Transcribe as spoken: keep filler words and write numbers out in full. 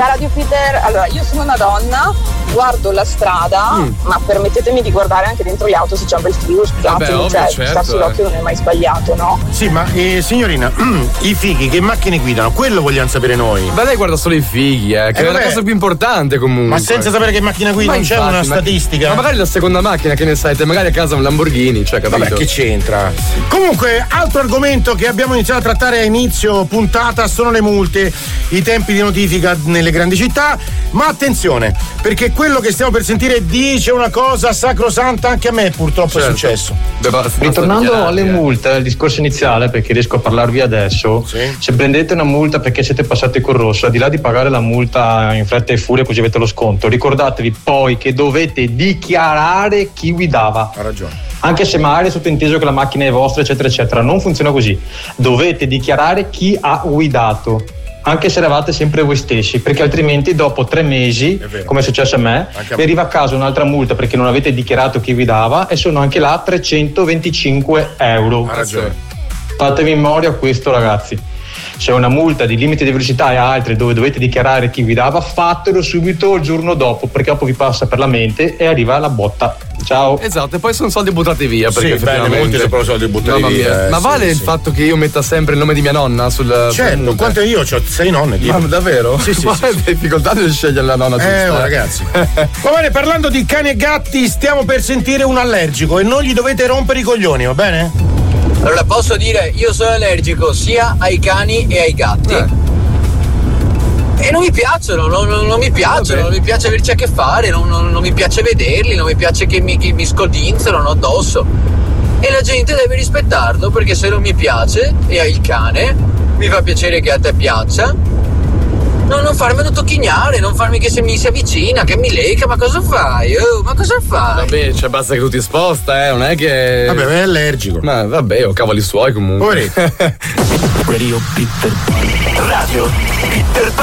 Ciao Radio Peter, allora io sono una donna, guardo la strada, mm. ma permettetemi di guardare anche dentro le auto se c'è un bel frigo, scusate, Vabbè, cioè certo, starsi eh. l'occhio non è mai sbagliato, no? Sì, ma eh, signorina, i fighi che macchine guidano? Quello vogliamo sapere noi. Ma lei guarda solo i fighi, eh, che Eh, è la vabbè. cosa più importante comunque. Ma senza sapere che macchina guida Ma non c'è infatti, una ma- statistica? Ma magari la seconda macchina, che ne sai, te magari a casa un Lamborghini, cioè, capito? Vabbè, che c'entra? Comunque, altro argomento che abbiamo iniziato a trattare a inizio puntata sono le multe, i tempi di notifica nelle grandi città, ma attenzione, perché quello che stiamo per sentire dice una cosa sacrosanta anche a me, purtroppo Certo. è successo. Beh, basta- basta Ritornando dichiarare, alle eh. multe, al discorso iniziale, perché riesco a parlarvi adesso, Sì. se prendete una multa perché siete passati col rosso, al di là di pagare la multa in fretta e furia così avete lo sconto, ricordatevi poi che dovete dichiarare chi guidava. Ha ragione. Anche se magari è sottointeso che la macchina è vostra, eccetera, eccetera, non funziona così. Dovete dichiarare chi ha guidato, anche se eravate sempre voi stessi, perché altrimenti dopo tre mesi, È vero. come è successo a me, Anche a vi me. arriva a casa un'altra multa perché non avete dichiarato chi guidava e sono anche là trecentoventicinque euro. Ha ragione. Fatevi in memoria questo, ragazzi. C'è una multa di limite di velocità e altre dove dovete dichiarare chi guidava, fatelo subito il giorno dopo, perché dopo vi passa per la mente e arriva la botta. Ciao. Esatto, e poi sono soldi buttati via. Sì, Perché beh, le effettivamente- multe sono proprio soldi buttati Mamma via, mia. eh, Ma sì, vale il sì. fatto che io metta sempre il nome di mia nonna sul. Certo, sul- quanto io ho sei nonne, tipo. Ma davvero? Sì, sì, Ma sì, hai difficoltà di scegliere la nonna giusta. Eh, oh, ragazzi. Va bene, parlando di cani e gatti, stiamo per sentire un allergico e non gli dovete rompere i coglioni, va bene? Allora posso dire, io sono allergico sia ai cani e ai gatti. Eh. E non mi piacciono, non, non- non mi piacciono, non mi piace averci a che fare, non, non- non mi piace vederli, non mi piace che mi, che mi scodinzolano addosso. E la gente deve rispettarlo, perché se non mi piace e hai il cane, mi fa piacere che a te piaccia. No, non farmelo tocchignare, non farmi che se mi si avvicina, che mi lecca, ma cosa fai? Oh, ma cosa fai? Vabbè, cioè basta che tu ti sposta, eh, non è che. Vabbè, ma è allergico. Ma vabbè, ho cavoli suoi comunque. Poveretto. Radio Peter. Radio Peter Pan.